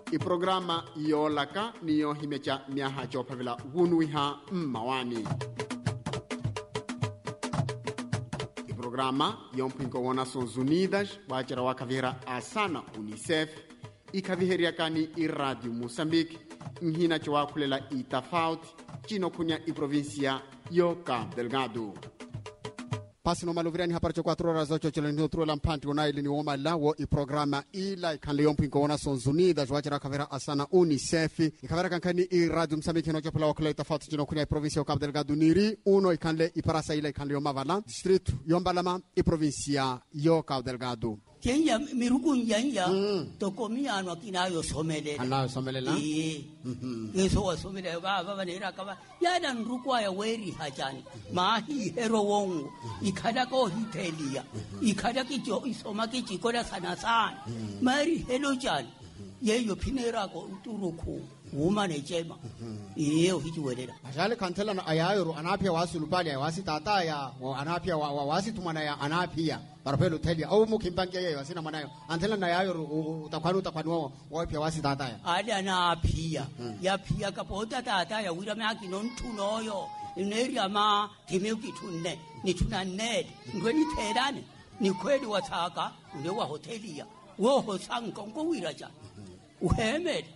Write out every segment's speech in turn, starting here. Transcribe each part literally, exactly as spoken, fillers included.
iprograma yolaka niyo himecha miaha chopavila gunuiha mmawani. Iprograma yompinko wa Nações Unidas wachara wakavira asana UNICEF ikaviheria kani iRadio Moçambique nhina chwa kulela itafauti chino kunya iprovinsia yo Cabo Delgado. Pasi no maluvirani hapara cho quatro horas ocho chelo ni otro lampanti ona ili ni woma lawo i programa ila ikanle yompinko wa Nações Unidas wachara kavira asana UNICEF ikavira kankani i Radio Moçambique no chopela wakula itafauti chino kunya iprovinsia yo Cabo Delgado niri uno ikanle iparasa ila ikanle yomavala distrito yombalama iprovinsia yo Cabo Delgado. Kenya mirugun yanya to komiano akinayo somelela anayo somelela eh yeso wa somelela ba baba nera kaba yana nrukwa ya weri hajani mahi hero wongo ikada ko hitelia ikada kicho isoma kichikola sana sana mari hello jani yeyo pinera ko uturuku umane chema iyo hichiwelera ajale kantela na ayayoro anapia wasi lupali ya wasi tataya anapia wa, wa, wasi tumana ya anapia barapelo telia au mukimpangia yeyo wasina manayo antela na ayayoro utakwanu utakwanu wapia wasi tataya ali anapia hmm. ya pia kapota tataya wira maki nontunoyo ineri ama timeuki tunne ni tunaned ngweni terane ni kweli wataka ulewa hotelia wo hosango ngowira cha uhemede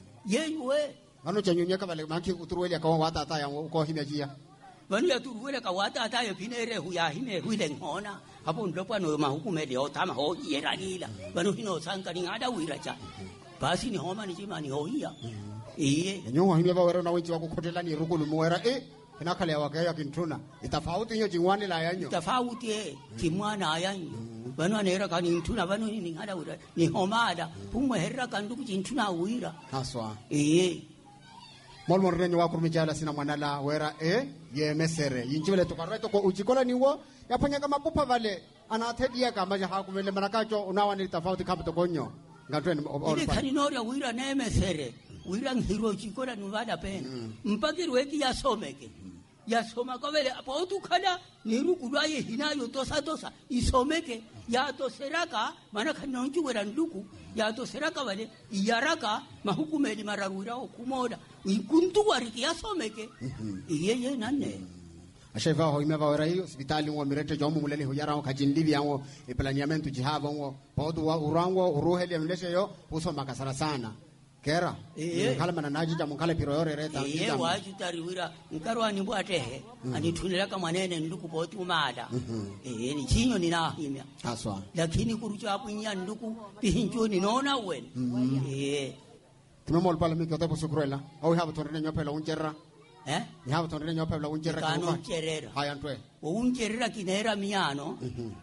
yewe vano chanyunya kavale maki uturuwele kwa watata ya uko himejia vano ya turuwele kwa watata ya pinere huya hime huile ngona hapo ndopa no mahukumele otama ho yeragila vano hino sanka ngada wiracha basi ni homa ni chima ni hoia iye nyongo hime ba wera na wenchi wako kotela ni rukulu muwera eh inakale wakaya kintuna itafauti hiyo jingwani la yanyo itafauti eh kimwana ayanyo vano anera kani ntuna vano ni ngada wira ni homada pumwe herra kanduku chintuna wira haswa eh molmo renyo wa kurumijala sina mwanala wera e ye mesere yinjibele to karreto ko uchikola niwo yapanya kama pupa vale anathedia kama ja hakumele manakacho unawa ni tofauti kama tokonyo ngatweni ile kaninoria wira ne mesere wira ngiro chikola nuvada pena mpakiri weki yasomeke yasoma kavele apo utukala nirukudwaye hinayo tosa tosa isomeke ya toseraka maana kanonji wera nduku ya toseraka vale yaraka mahukumeli mararura okumoda ikuntu wariki yasomeke yeye nane asheva ho imeva wera hiyo hospitali ngo mirete jomu mulele ho yara kajindivi yango iplaniamento jihava ngo podu wa urango uruheli mleshe yo usoma kasara sana kera eh kala mana naji jamu kala pirore reta eh waji tariwira nkarwa ni bwatehe anitunira kama nene nduku poti umada eh ni chinyo ninahimya aswa lakini kurucho hapo nya nduku pihinjo ninaona wen eh tumemol pala mi kota busukrela au haba tonre nyopela unjerra eh ni haba tonre nyopela unjerra kano cherera haya ntwe unjerra kinera miano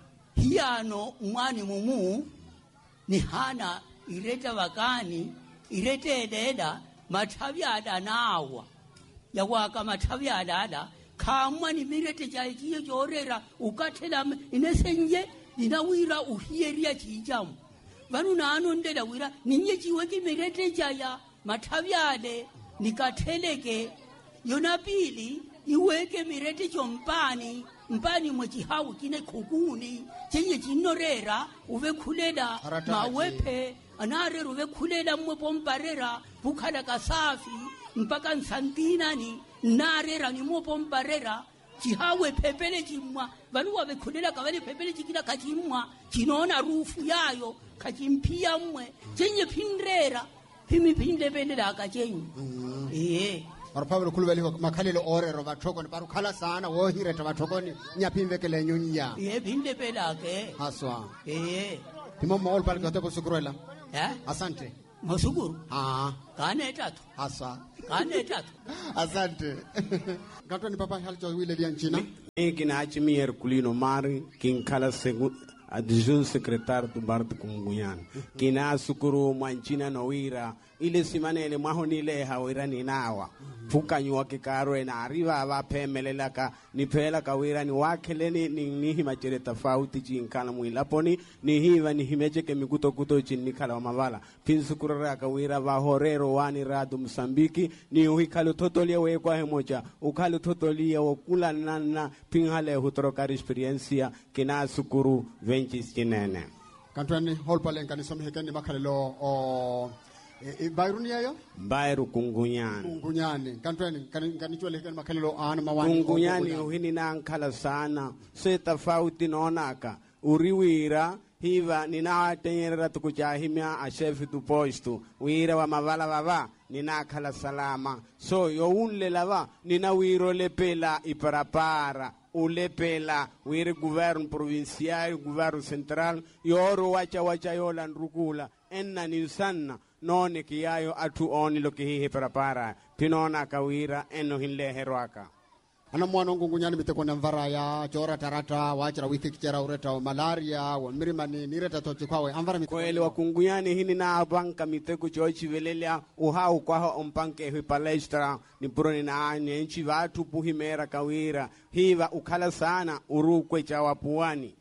hiano mwani mumu ni hana ireta wakani irete deda matavyada nawa yawaka matavyada kamwa ni mirete chajiye jorera ukatela inesenye ninawira uhieria chijamu vanu nano ndeda wira ninye chiweki mirete chaya matavyade nikateleke yona pili iweke mirete chompani mpani mwechihawu kine kukuni chenye chinorera uve kuleda mawepe anare ruve kulela mwe pomparera bukhala kasafi mpaka nsantinani narera ni mwe pomparera chihawe pepele chimwa vanu wave kulela kavale pepele chikila kachimwa chinona rufu yayo kachimpia mwe chenye pindrera pimi pinde pendela akachenye eh Arpablo kulubeli makalelo orero batoko ni barukala sana wo hireta batoko ni nyapimvekele nyunya eh pinde pela ke haswa eh timo mol pal kote busukrela eh asante masukuru ah kane tatu asa kane tatu asante gatoni papa haljo wile dia nchina kina achimi Herculino Mari kinkala segu adjunct secrétaire du Bart Kumuyana kina sukuru mwanchina nowira ile simanele mahonile hawira ninawa fukanyu wakikaro na arriva abapemelela ka nipela kawira ni wakeleni ni nihi machere tofauti chinkala muilaponi ni hiva ni himeche ke mikuto kuto chinikala wa mavala pinsukurara kawira bahorero wani radu Msambiki ni uhikalu totolia wekwa hemocha ukalu totolia wakula nana pinhale hutoroka experiencia kina sukuru venchis chinene kantwani holpalen kanisomi hekeni makalelo o e bayruni ayo Mbairu Kungunyani. Kungunyani kantweni kanichwele kan makalelo ana mawani Kungunyani uhini na ankala sana. Se tofauti naonaka. Uriwira hiva ninawatenyerera tukuchahimia ashefi tupoistu. Wira wa mavala vava ninakala salama. So yo unle lava ninawiro lepela iparapara. Ulepela wiri governo provincial, governo central, yoro wacha wacha yola nrukula. Enna ninsanna none kiyayo atu oni lo kihihi parapara. Pinona kawira eno hinle herwaka. Ana mwana Kungunyani miteko na mvara ya chora tarata wachira wiki kichera ureta malaria wa mirimani nireta tochi kwawe amvara miteko kwele wa Kungunyani hini na abanka miteko chochi velelea uhau kwaho ompanke hui palestra ni puroni na anye nchi vatu puhimera kawira hiva ukala sana urukwe cha wapuani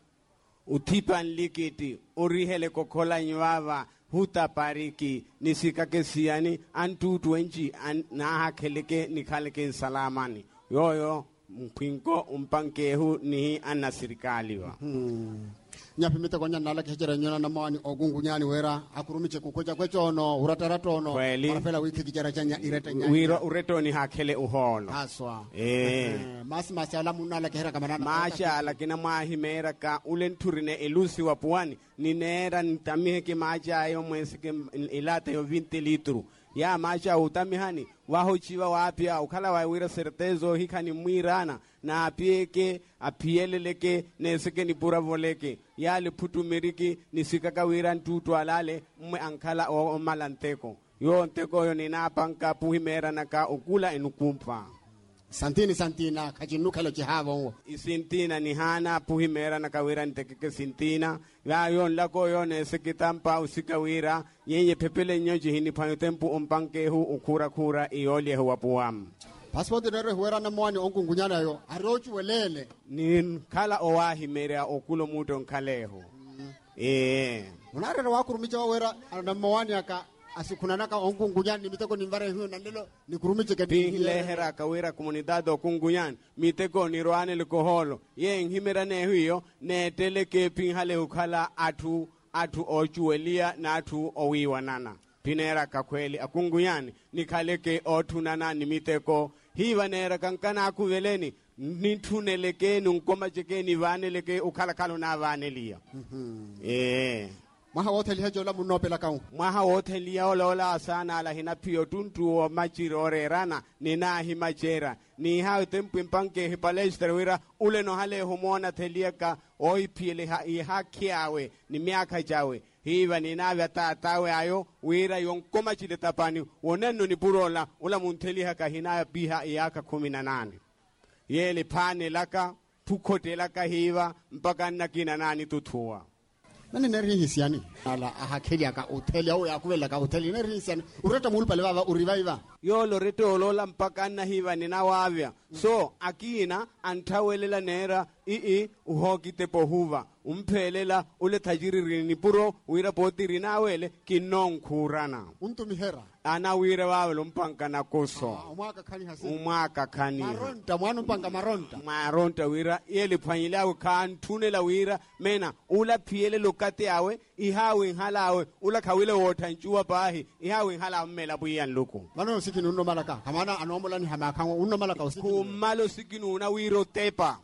utipa nlikiti urihele kokola nyvava huta pariki nisikake siyani antutu enchi an, na hakeleke nikhaleke salamani yoyo mpinko umpankehu ni ana serikali wa hmm. Nyapi miteko nyanala kihijera nyona na mawani Kungunyani wera akurumiche kukocha kwechono urataratono marafela wiki kichera chanya ireta nyanya wiro ureto ni hakele uholo aswa eh masi masi ala munala kihera kamanana masha ala kina mahimera ka ulenturine elusi wa puani ni nera nitamihe ki macha ayo mwesi ke ilata yo vinte litru ya macha utamihani wahochiwa wapya ukala wawira certezo hikani mwirana na apieke apieleleke neseke ni pura voleke yale putu meriki nisikaka wira ntutu alale mwe ankala o, o malanteko yo nteko yo ninapanka puhimera naka ukula enukumpa santini santina kajinuka lo jihavo isintina ni hana puhimera na kawira ntekeke sintina ya yon lako yon esekitampa usikawira yenye pepele nyoji hini payotempu umpanke hu ukura kura ioli huwa puam passport nere huera na mwani Kungunyani ayo arochu welele ni kala owahi merea okulo muto nkaleho mm. eh unare wakurumicha wera na mwani aka asikunanaka Kungunyani miteko ni mvara hiyo na lelo ni kurumiche kati lehera kawira komunidad Kungunyani miteko ni roane likoholo ye nhimera ne hiyo ne teleke pinhale ukala atu atu ochuelia na atu owiwa nana pinera kakweli Kungunyani nikaleke otunana ni miteko hiva nera kankana akuveleni nituneleke nunkoma chekeni vaneleke ukala kalo na vanelia mm-hmm. eh Mwaha wote lihejo la munopela kau. Mwaha wote liya ola ola sana ala hina piyo tuntu o machirore rana ni na himachera. Ni hao tempu impanke hipalestra wira ule no hale humona telia ka oi piele ha iha kiawe ni miaka jawe. Hiva ni na vata tawe ayo wira yonkoma chile tapani woneno ni purola ula munteli haka hina biha iaka kumi na nane. Yele pane laka pukote laka hiva mpaka nakina nani tutua. Nani neri hisiani ala ahakeli aka hoteli au yakuvela ka hoteli neri hisiani ureta mulpa leva urivaiva yo loreto olola mpaka na hiva nina wavya so akina antawelela nera ii uhokite pohuva umphelela ule tajiri rini puro wira poti rinawele kinonkurana untu mihera ana wira wawelo mpanka na koso ah, umwaka kani hasi umwaka kani maronta mwanu mpanka maronta maronta wira yele phanyila kantunela wira mena ula phiele lokate yawe ihawe halawe ula khawile wotha nchuwa pahi ihawe hala mmela buyan loko mano sikinu no malaka kamana anomola ni hamakangwa unno malaka usikinu kumalo sikinu una wiro tepa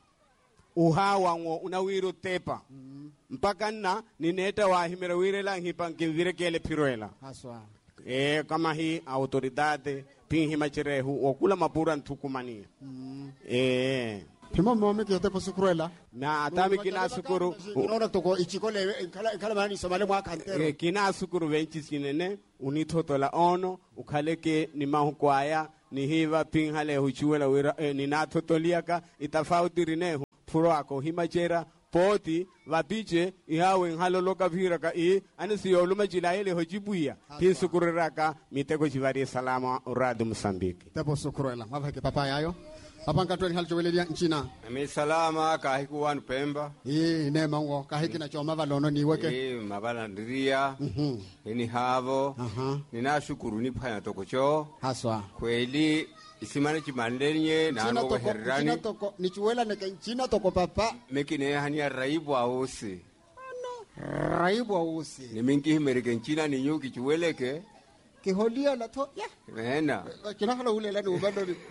uhawa ngo una wiro tepa mm. mpaka na nineta wa himera wirela hipa ngivire kele piroela haswa eh kama hii autoridade pinhi machirehu okula mapura ntukumania mm. eh pimo momi kyote posukurela na atami kina sukuru unaona toko ichikole kala kala mani somale mwa kantero eh kina sukuru venchi sinene unitotola ono ukaleke ni mahukwaya ni hiva pinhale huchuela wira eh, ni natotoliaka itafauti rinehu puro ako himachera poti vapiche ihawe nhaloloka vira ka i anisi yoluma jilaele hojibuya pinsukuraka miteko jivari salama uradu Msambiki tebo sukurela mavake papa yayo apanga twani haljo welelia nchina mi salama kahiku wanu Pemba eh nema ngo kahiki na choma valono niweke eh mabala ndiria mhm ni havo aha ninashukuru niphanya tokocho haswa kweli isimane chimandenye na ngo herrani china toko nichuela neke china toko papa mekine hania raibu ausi raibu ausi ni mingi himerike china ni nyuki chueleke ke holia la to ya Mena. kina hala hulela ni ubando ni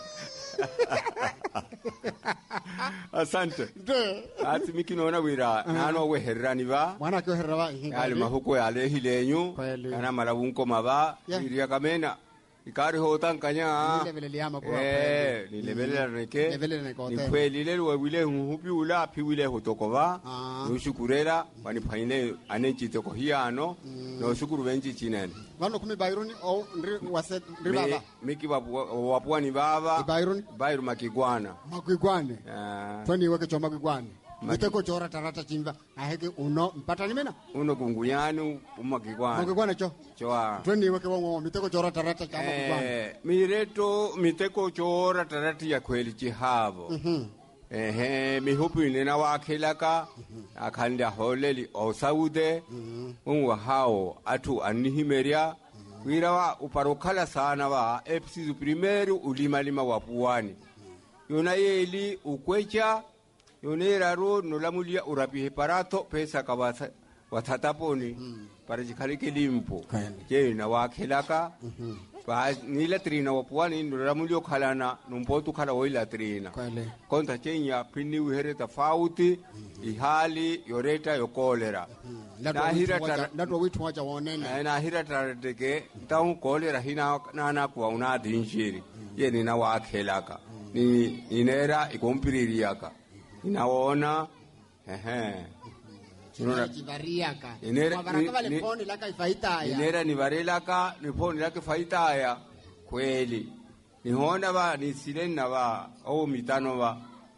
Asante. de Ati miki naona wira nano we herrani ba. mwana ke herra Yale mahuko yale hilenyu Kweli. kana malabunko maba Yeah. iria kamena ikari hotan kanya Ni level liama kwa eh ni level neke Level neke ni hotel. kweli lelo wile hupi ula pi wile hotokova Ah. no shukurera wani paine anenchi toko hiano no shukuru benchi chinene vano kumi bairuni au ndri wase ndri Mi- baba miki wapu wapuani baba Ibairuni? bairu makigwana makwigwane Ah, twani weke choma kwigwane miteko chora tarata chimba aheke uno mpata ni mena uno kunguyanu umakigwana makwigwane cho choa twani weke wongo miteko chora tarata chama kwigwane Eh, mireto miteko chora tarati ya kweli chihavo mhm ehe mihupu inena wakhelaka akhanda holeli osaude unwa hao atu anihimeria wirawa uparokhala sana wa epsizu primeiro ulimalima wapuani yona yeli ukwecha yonera ro nolamulia urapihe parato pesa kabasa wathataponi para chikhalike limpo Kweli. je na wakhelaka ba nila trina wapuani nolamulio khalana nompotu khala oila trina kwele konta chenya pini uhere tofauti ihali yoreta yokolera nahira tara ndato witu wacha wonene nahira tarateke taun kolera hina nana kwa una dinshiri ye nina wakhelaka ni inera ikompiririaka inaona ehe Inora- chivariaka Inera- mabaraka ni- vale ni- poni laka ifaita ya inera nivarelaka niponi lake faitaya kweli nihona va nisilena va o mitano va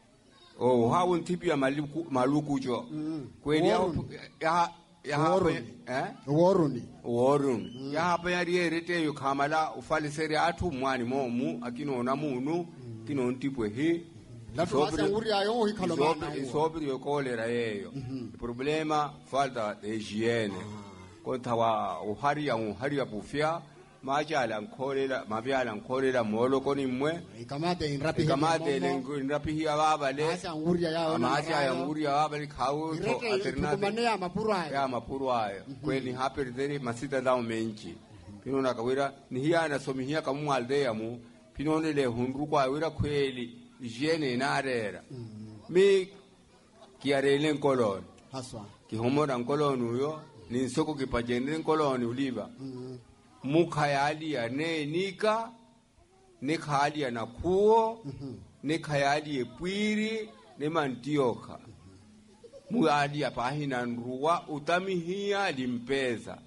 o hawo ntipi ya maluku malukucho kweli ya Worun. ya ya Worun. eh woruni worun ya hapa ya rierete yo kamala ufalisere atu mwani momu akinona munu kino ntipwe hi latu wasa nguri ayo hikalo bana isobri yo kolera yeyo problema falta de higiene konta wa uhari ya uhari ya bufya majala nkolera mabyala nkolera molo koni mwe ikamate inrapi kamade lengrapi hiya baba le asa nguri ya yao amacha ya nguri ya baba le kawo to irete alternate tukumane ya mapuru ya haya mapuru ayo kweli haper deri masita dao menchi pino na kawira ni hiya na somi hiya kamu alde ya mu pino ne le hundru kwa wira kweli hygiene na arera mi kiarele nkoloni haswa kihomora nkoloni uyo ni nsoko kipajende nkoloni uliva mukhayali ya ne nika ne khali ya nakuo ne khayali epwiri ne mantioka muali ya pahina nruwa utamihia limpeza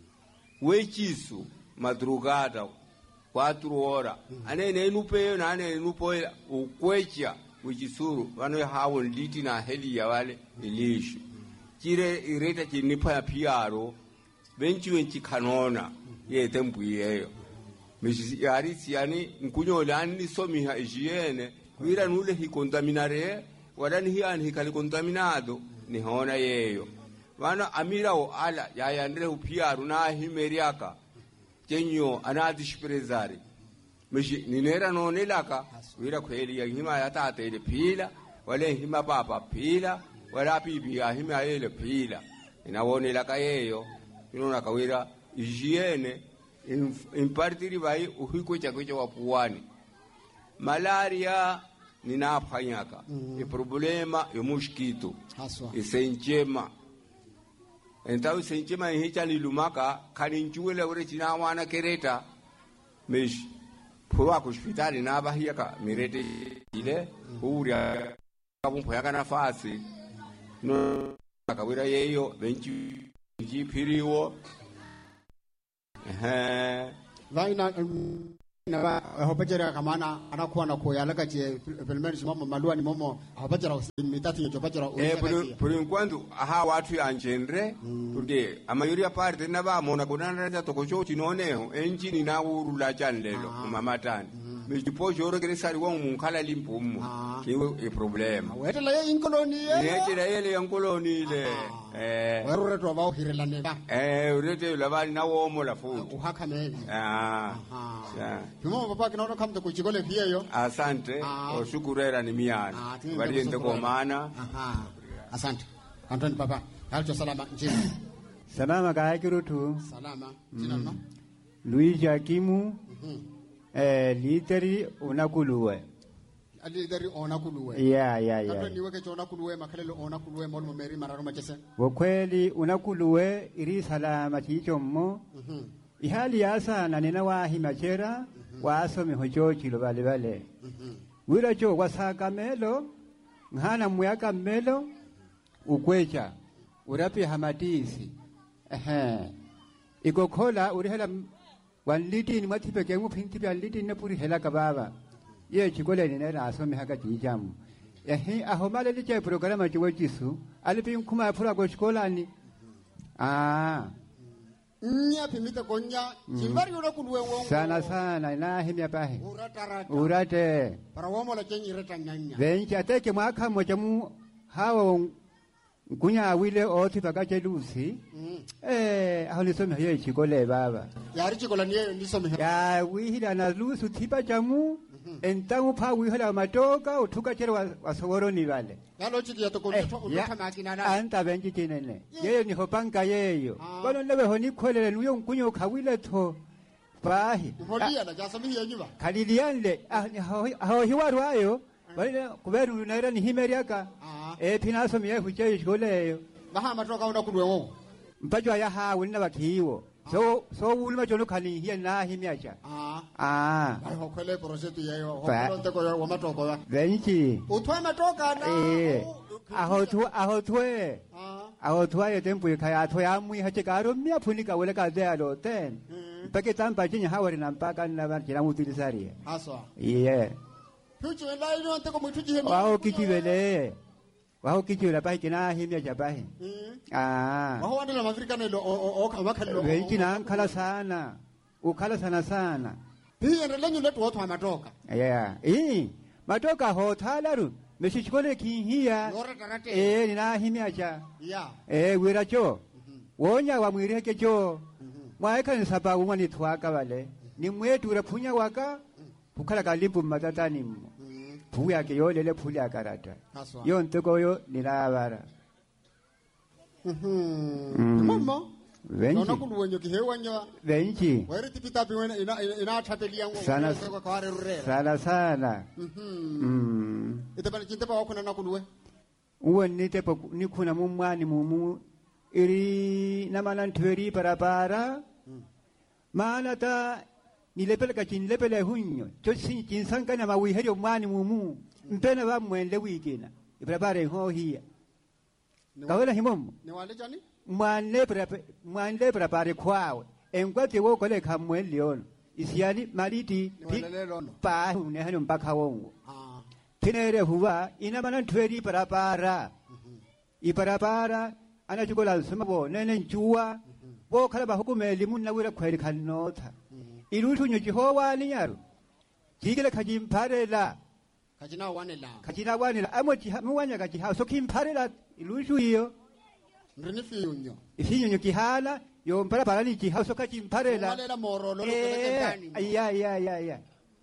wechisu madrugada quatro hora ane ne nupe na ne nupo ukwecha wichisuru vano hawo liti na heli ya wale ilishi kire ireta chinipa ya piaro benchi wenchi kanona ye tempu yeyo misi yari siani nkunyola ni somi ha hygiene wira nule hi contaminare wala ni hian hi kali contaminado ni hona yeyo wana amira o ala ya yandre upiaru na himeriaka kenyo anadishprezari mishi ninera no nelaka wira kweli ya hima ya tate ile pila wale hima papa pila wala pipi ya hima ile pila inawone laka yeyo inona kawira hygiene impartiri bai uhiko chako cha wapuani malaria ninafanyaka e problema yo mosquito haswa isenchema entawe senchema hicha nilumaka kaninchuele ure china wana kereta mish purwa ku hospitali na bahia ka mirete ile uria kabumpo yaka nafasi no akawira yeyo benchi jipiriwo eh vaina na ba hopajera kamana anakuwa na kuyalaka je pelmeni mama maluani momo hopajera mitatu nyo hopajera eh por por enquanto aha watu ya njendre porque a mayoria parte na ba mona kunana za tokocho chinoneho enjini na urula chanlelo mama tani mijipo joro kere sari wa munkala limpumu kiwe e problema wetela ye inkoloni ye nechira yele yankoloni ile eh werure to ba uhirela ne ba eh urete la bali na womo la futi uhaka meli ah ah pimo papa kinaona kama kuchikole pia yo asante oshukurera ni miana bali ndeko maana aha asante Antoni papa halto salama njema salama ka hakirutu salama jina no Luigi Akimu eh literi unakuluwe alidari ona kuluwe yeah yeah kato yeah niweke chona kuluwe makalelo ona kuluwe molmo meri mararo machese Wakweli unakuluwe iri salama chicho mmo mhm ihali yasa na nena wa himachera waso mihocho chilo bale bale mhm wira cho wasaka melo ngana muyaka melo ukwecha urapi hamatisi ehe ikokhola urihela one liti ni mathipe ke nguphinti bya liti ne puri hela ka baba ye chikole ni na aso mihaka chijamu ehe ahomale li che programa chiwe chisu alipi khuma phura ko chikola ni ah nya pimita konya chimbari ona kuluwe wongo sana sana na himya pahe uratarata urate para womo la chenyi reta nyanya venchi ateke mwaka moja mu hawo kunya wile oti pakache lusi mhm eh aho nisome hiyo chikole baba yari chikola niyo ndisome ya wihila na lusu tipa jamu entangu pa wihila matoka utuka chere wasoworo ni vale yalo chiki yatoko eh, utoka makina na anta benchi tinene yeyo ni hopanga yeyo Ah. balo lebe honi kwelele nuyo kunyo kawile to pahi holia na jasa mihi yenyiba kalilianle aho hiwaru ayo bale kuberu naira ni himeriaka ah eh pinaso miye huche shikoleyo baha matoka ona kuluwe wongo mpajwa ya hawo ni bakiwo so so ulima chono kali hiya na himyacha ah ah ai hokwele projetu yeyo Fa- hokwele teko yo matoko ya benchi utwe matoka na eh u- aho tu aho twe ah aho twa tempo kaya to ya mwi hache karo mia funika wele ka de alo ten mhm pake tampa chinya hawari na mpaka na ba kila mutilisari aswa yeah Puchu la ino teko mituji hemi wao kichivele wao kichivele pa kina himya chapahi mhm ah waho wandela mafrika nelo o o kama kallo benchi na kala sana ukala sana sana hiyo ndio lenyo letu watu wa matoka yeah eh matoka hotalaru meshichikole kinhia yora tarate eh nina himya cha ya eh wira cho wonya wa mwireke cho mwaeka ni sababu mwani twaka wale ni mwetu ule punya waka pukala kalipu matatani mmo mhm puya ke yo lele puli akarata aswa yo nteko yo nilabara mhm mama venchi naona kuluwenyo kihewanya venchi were tipita biwena ina ina tapelia ngo Sana- kwa kware rurera sana sana mhm mm itapana chintepa wakuna na kuluwe uwe nitepo nikuna mumwani mumu iri namana ntweri parapara maana ta nilepeleka chinlepele hunyo cho si chinsanga na mawiheri omwani mumu mpena ba mwende wikina iparapara ho hiya kawela himomo ni wale jani mwanle prape mwanle prapare kwawe enkwate wo kole kamwe liono isiani maliti ni wale lelo no pa une hano mpaka wongo ah tinere huwa ina mana tweri parapara iparapara ana chikola sema bo nene nchuwa bo kala ba hukume limun na wira kweri kanota ilutu nyo jihowa ni yaro jigele kajimparela kajina wane la kajina wanila amo jihamwanya kajiha so kimparela ilutu hiyo ndrini fiyunyo ifinyo nyo kihala yo mparapara ni jiha so kajimparela wale la morolo lo eh keleke ndani ya ya ya ya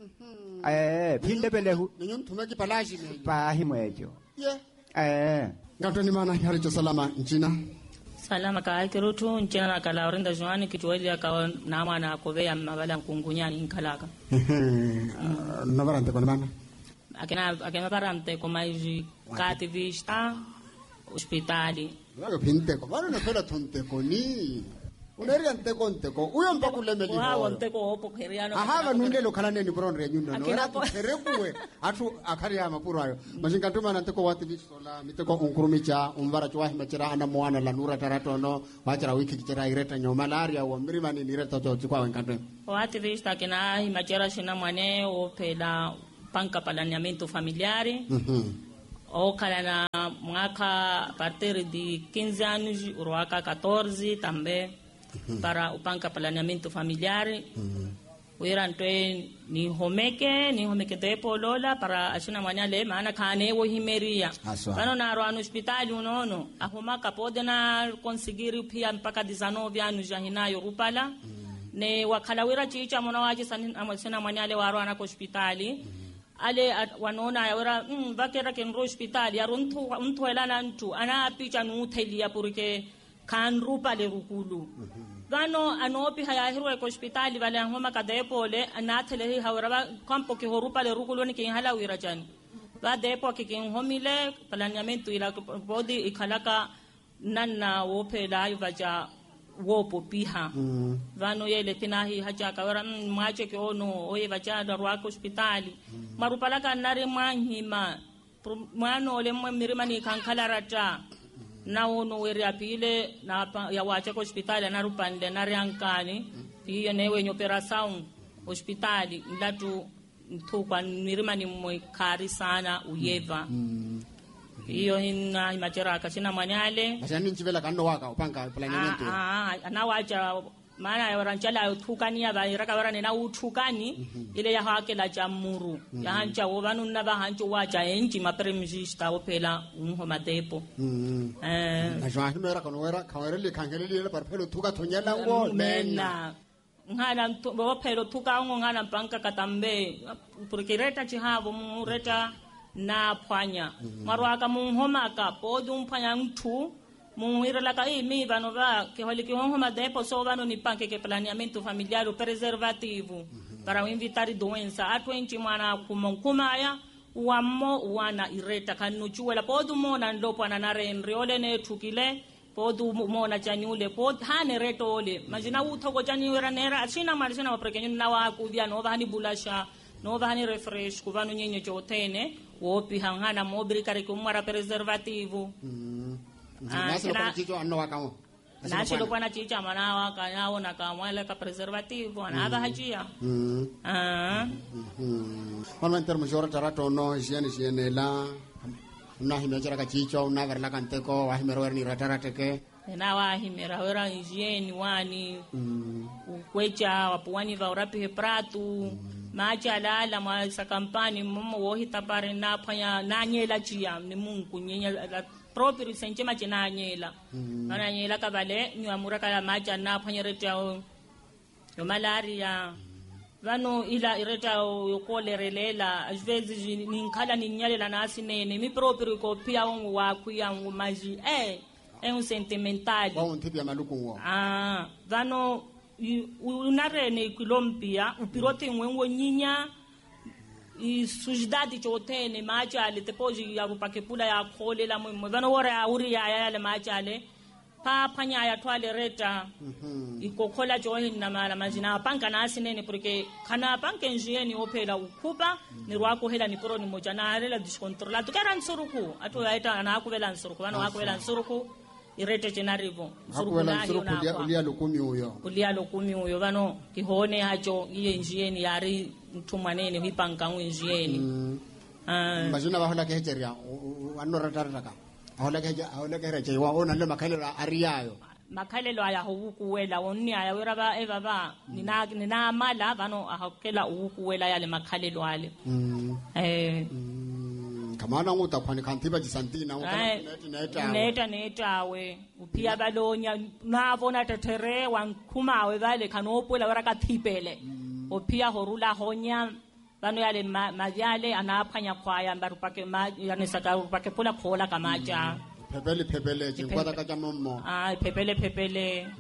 eh pinde pele ninyo mtumeki palashi ne pahi mwejo ye eh ngato ni mana yari cho salama nchina salama ka akirutu nchina na kala orinda joani kitwali akawa na mwana akoveya mabala nkungunyani nkalaka navarante kwa mana akina akina parante koma izi kati vista hospitali Wao pinteko bana na fela tonteko ni unaria nteko nteko uyo mpakulemeli wao nteko hopo keriano ahava nundelo kala neni buronre nyundo no Akina atu po- terekue atu akari ama puro ayo mashinga tuma na nteko wati bisola miteko unkurumicha umbara chwa himachira ana mwana la nura tarato no wachara wiki kichira ireta nyo malaria wa mrima ni ireta to chikwa wenkatwe wati vista kina imachera shina mwane o pela panka planeamento familiare mhm o kala na mwaka a partir de quinze anos uruaka catorze também para o panca planeamento familiar wira ntoe ni homeke ni homeke de polola para ashina manyale maana kane wo himeria Aswa. kano na ro no hospitali unono ahomaka pode na conseguir pia mpaka dezenove anos já hinayo rupala ne wakala wira chicha mona waje sanina manyale waro ana hospitali ale at- wanona yawara mm, vakera ken ro hospital ya runtu untu elana ntu ana picha nu thelia porque kan rupa le rukulu Gano anopi haya hirwe ko hospitali vale ngoma ka depo le anathele hi hawra kampo ke horupa le rukuloni ke hala wira jani va depo ke kin homile planeamento ila body ikhalaka nanna wo phela yuvaja wo popiha vano yele tinahi haja ka wara mache ke ono oye vaja darwa ko hospitali marupala ka nare manhima mano le mirimani kan kalarata na ono weri apile na ya wacha ko hospitali na rupande na riankani hiyo newe nyopera sound hospitali ndatu tukwa mirimani mwekari sana uyeva hiyo hina imachera kasina manyale bashani nchivela kando waka upanga planeamento ah ah na wacha maana yoranchala uthukani ya bayiraka warane na uthukani ile ya hake la jamuru ya hancha wovanu na ba hancho wacha enji mapremjista ophela umho madepo eh na jwa himera kono wera khawerele khangelele le parphelo thuka thonyela ngo mena ngana bophelo thuka ngo ngana banka katambe porque reta chihavo mureta na phwanya marwaka munghoma ka podum phanya nthu muhira la kai mi vano va ke holi ke hongo madepo so vano ni panke ke planeamento familiar preservativo para invitar doença a twenty mwana kumonkumaya uammo wana ireta kanu chuela podu mona ndopo na renri ole ne thukile podu mona chanyule pod hane reto ole majina uthoko chanyura nera asina marisina maprekenyu na wa kuvya no vani bulasha no vani refresh kuvano nyenye chotene wopi hangana mobri kare kumara preservativo nasi lo chicho anno wakamo nasi lo pana chicha manawa kanao na kamwele ka preservativo anaba hajia ah ono intermo jora tarato no higiene higiene la na himejera ka chicho na verla kanteko wa himero werni ratarateke na wa himera wera higiene wani ukwecha wapuani va urapi pratu macha lala ma sa kampani mmo wo hitapare na phanya na nyela chia ni mungu nyenya proprio senchema chena nyela ana nyela ka vale nyamura kala macha na phanya retao yo malaria vano ila ireta yo kolerelela ajvezi ninkhala ninyalela na asinene mi proprio ko pia wangu wa kuya wangu maji eh é um sentimental wa untipia maluku wo ah vano unarene kilompia upirote ngwengo nyinya i sujidadi chotene machale tepoji ya rupakepula ya khole la mwe vano wora uri ya ya le machale pa phanya ya twale reta ikokhola johin na mala majina panka na asinene porque kana panka njieni ophela ukhupa ni rwako hela ni koroni moja na arela discontrolado kera nsuruku ato yaita na akuvela nsuruku vano akuvela nsuruku irete chenarivo hakuwela nsuruku ulia lokumi uyo ulia lokumi uyo vano kihone hacho iye njieni yari mtumwanene hipanga njieni ah majina bahola keheria wanno rataraka ahola ke ahola ke reche wa ona le makhalelo ariyayo makhalelo aya hukuwela wonni aya wera ba eva ba nina nina mala vano ahokela ukuwela yale makhalelo ale eh kamana nguta khwane khantiba jisantina neta neta neta we upia balonya navona tetere wankhumawe vale kanopola wera ka thipele upia horula honya vano yale majale anaphanya khwaya mbarupake ma yanesaka upake pola khola kamaja phepele phepele chikwata ka jamommo ah phepele phepele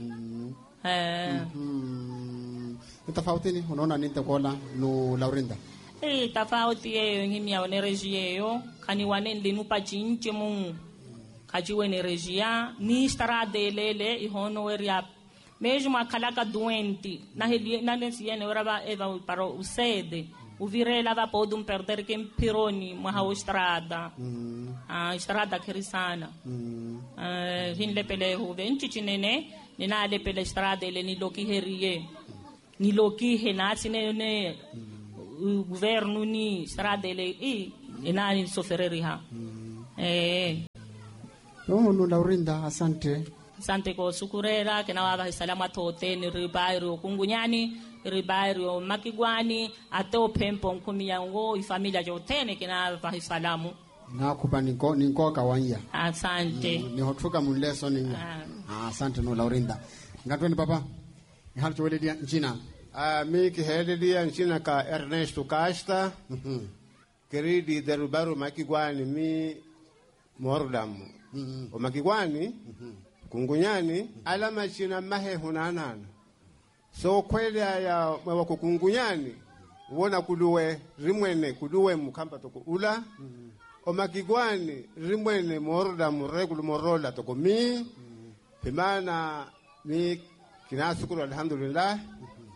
eh tafauti ni unaona nini takola no Laurinda eh tafauti yeyo ngimya one regiyo kani wanende nupa chinche mu kajiwe ne regia ni strade lele ihono weria mesmo akalaka doente na heli na nesiene oraba eva paro usede uvirela va podum perder que pironi maha strada ah strada kerisana eh hin lepele huve nchichinene nina lepele strada le ni loki herie ni loki henasi ne governo ni strada le e ina ni sofereri ha eh no Laurinda asante asante ko sukurera kena wa salama tote ni ribairo kungunyani ribairo makigwani ato pempo nkumia ngo ifamilia jotene kena va salamu na kupa ninko ninko kawanya asante ni hotuka munleso ni ah asante no Laurinda ngatweni papa ni halto weledia njina ah mi ki heledia njina ka Ernesto Casta keridi derubaro makigwani mi mordamu o makigwani kungunyani ala machina mahe hunanana so kweli ya wako kungunyani uona kuluwe rimwene kuluwe mukamba toko ula mm. Omakigwani rimwene morda muregulu morola toko mi mm. Pimana mi kinasukuru alhamdulillah mm-hmm.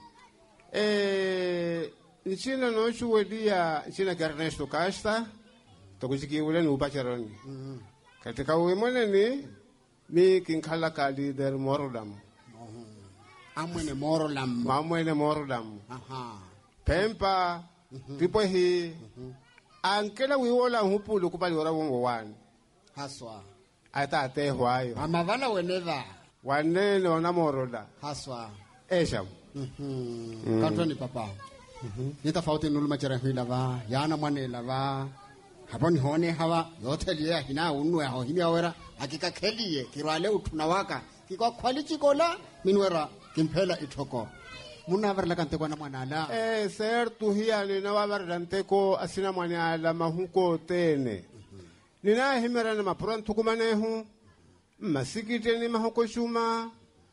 Eh nchina no shuwedia nchina Ernesto Casta tokujikiule ni upacharoni mm-hmm. Katika uwemone ni mi kinkala ka leader morodam mm-hmm. Amwene morodam amwene morodam aha pempa mm-hmm. Tipo hi mm-hmm. Ankela wiwola hupulu kupali ora wongo wani haswa ata ate hwayo amavala weneva wanene ona moroda haswa esha mhm mm. Kantoni papa mhm mm. Ni tofauti nuluma chera hila va yana mwane lava haboni hone hawa yote liya hina unwe ho himya wera hakika keliye kirwale utunawaka kiko quality kola minwera kimphela ithoko muna varla kante kwa na mwanala eh ser tu hiya ni na wavarla nteko asina mwanala mahuko tene mm-hmm. Nina himera na mapuran tukumanehu masikite ni mahuko shuma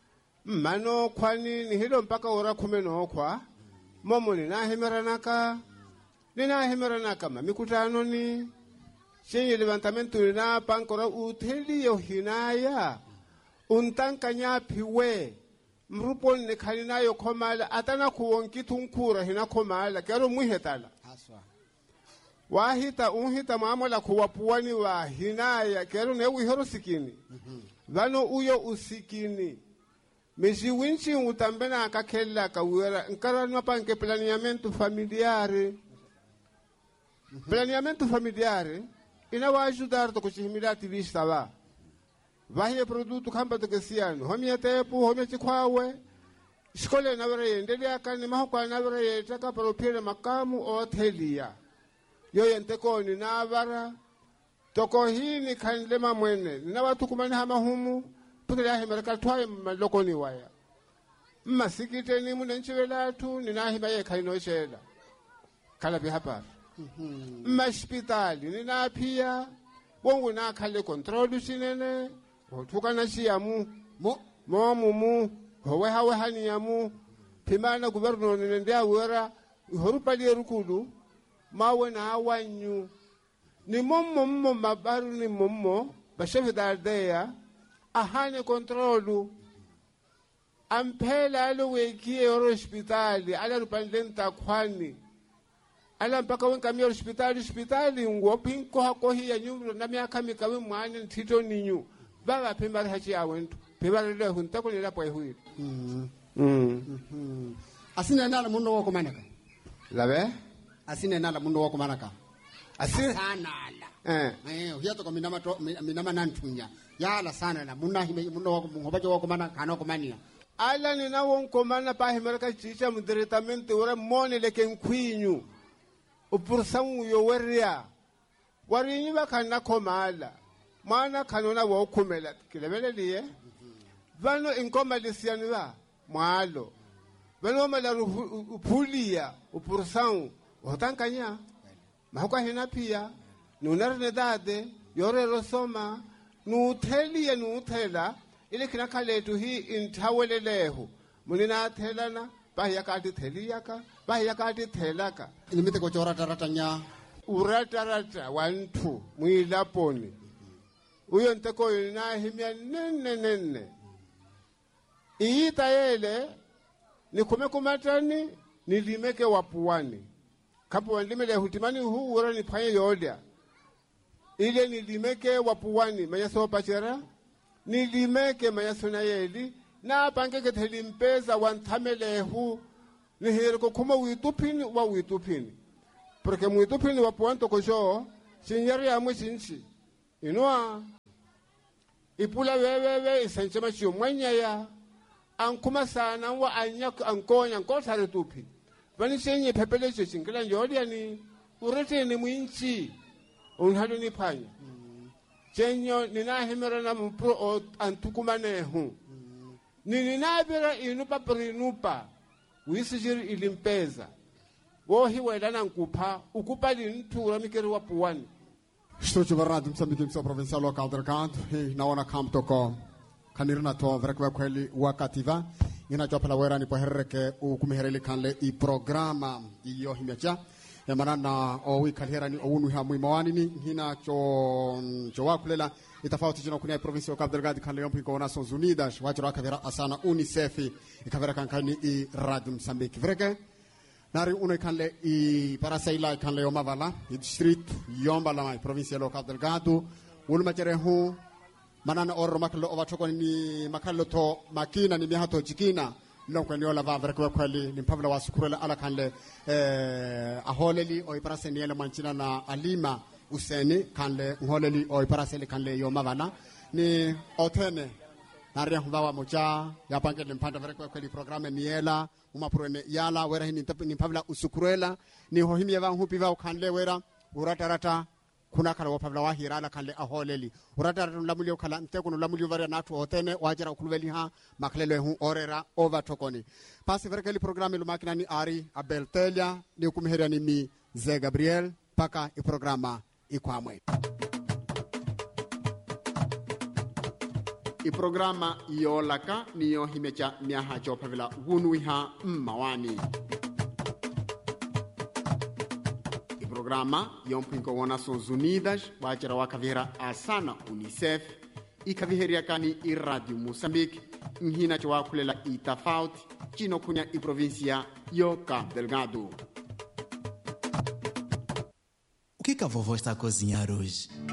mano kwani ni hilo mpaka ora kumeno kwa momo nina himera naka nina himera naka mamikutano ni chenye levantamento nina pankora uteli yo hinaya untanka nyapiwe mrupo ne khalina yo khomala atana kuwonki thunkura hina khomala kero muhetala haswa wahita unhita maamola kuwapuani wa hinaya kero ne wihoro sikini mm-hmm. Vano uyo usikini meji winchi utambena akakhela kawera nkara nwapanke planeamento familiare mm-hmm. Planeamento familiare ina wa ajudar to kuchihimila tivista va vahiye produto kamba tokesiano homia tepu homia chikwawe skole na vere endelea kani mahokwa na vere yetaka propire makamu othelia yoye ntekoni na vara toko hini kanlema mwene na watu kumani hama humu tukile ahi mereka tuwae malokoni waya masikite ni mune nchiwela tu ninahi maye kaino shela kalabi hapa mashpitali nina pia wongu na kale kontrolu sinene otuka na siyamu mo mo mumu howe hawe hani yamu pimana guberno nendea wera horupali rukulu mawe na awanyu ni mommo mommo mabaru ni mommo bashefe dardea ahane kontrolu ampela alo wekie hospitali ala rupandenta kwani ala mpaka wenka mi hospitali hospitali ngopinko hakohi ya nyumro na miaka mikawe mwane ntito ninyu baba pembali hachi awentu pembali leo huntako nila po ehuiri mm mm mhm asine nala mundo wako manaka labe asine nala mundo wako manaka asine sana la eh eh hiyato ko minama to minama nantunya yala sana la munna hime mundo wako ngobaje wako manaka kana wako mania ala ni na wonko mana pa himerka chicha mudiretamente ora mone leke nkwinyu upursamu yo weria warinyi bakana komala mana kanona wa ukumela kilebele liye vano inkoma lisiani ba mwalo vano mala upulia upursamu otankanya mahuka hina pia nunarne dade yore rosoma nuthelia nuthela ile kinakaletu hii intawelelehu munina thelana bahya kati theliyaka bahya kati thelaka ilimite ko chora taratanya uratarata wantu mwilaponi uyo nteko ina himya nene nene iita yele nikome kumatani nilimeke wapuani kapo wanlimele hutimani huu ura nipanye yodia ile nilimeke wapuani mayaso pachera nilimeke mayasona yeli na pange ke thelimpeza wanthamelehu ni hirko kuma witupini wa witupini porque witupini wa ponto ko jo sinyari ya mwishinchi inwa ipula wewewe isenchema chio mwanya ya ankuma sana wa anya ankonya nkosare tupi bani senye pepele cho chingila njodi ni urete ni mwinchi unhalo ni panya chenyo nina hemera na mpro o antukumanehu nini nabira inupa prinupa wisijiri ilimpeza wo hiwelana nkupa ukupa lintura mikeri wa puani Estúdio Barrado Moçambique, emissão provincial local de Recanto, e na hora campo tocou kanirna to vrekwe kweli wakati va ina chopala wera ni pohereke ukumihereli kanle i programa iyo himecha ya manana o wikalhera ni owunu ha muimawani ni hina cho cho wakulela itafauti jino kunia provinsi ya Cabo Delgado kanle yompi kwa Nações Unidas wachiro akavera asana UNICEF ikavera kankani i Radio Moçambique vreke nari uno kanle i parasaila kanle yomavala i district yomba la provinsi ya Cabo Delgado uluma cherehu manana oro makalo ovatoko ni makalo to makina ni mihato jikina lonko ni ola va verko kwali ni pavla wasukurela ala kanle eh aholeli o iparase ni ele manchina na alima useni kanle ngoleli o iparase le kanle yo mavana ni otene naria huwa moja ya pange le mpanda verko kwali programe ni ela umapurene yala wera ni ni pavla usukurela ni hohimi ya hupi va kanle wera uratarata kuna kala wapavla wa hirala kanle aholeli urata lamulio kala mteko lamulio varia natu otene wajara kuluveli ha maklele hu orera over tokoni pasi verkeli programe lumakina ni ari abeltelia ni kumheria ni mi ze Gabriel paka i programa ikwamwe i programa yolaka niyo himecha miaha chopavla wunuiha mmawani programa yompinko wa Nações Unidas wachira wakavera asana UNICEF ikaviheria kani i Radio Moçambique nhina chwa kulela itafauti chino kunya i provincia yo Cabo Delgado. O que que a vovó está a cozinhar hoje?